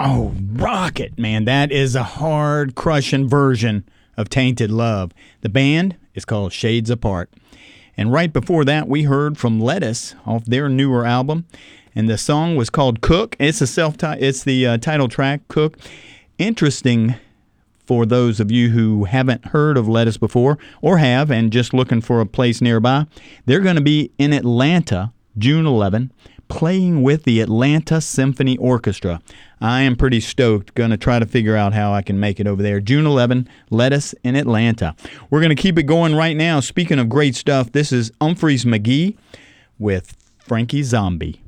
Oh, Rocket, man. That is a hard, crushing version of Tainted Love. The band is called Shades Apart. And right before that, we heard from Lettuce off their newer album. And the song was called Cook. It's the title track, Cook. Interesting for those of you who haven't heard of Lettuce before or have and just looking for a place nearby. They're going to be in Atlanta, June 11, playing with the Atlanta Symphony Orchestra. I am pretty stoked. Going to try to figure out how I can make it over there. June 11, Lettuce in Atlanta. We're going to keep it going right now. Speaking of great stuff, this is Umphrey's McGee with Frankie Zombie.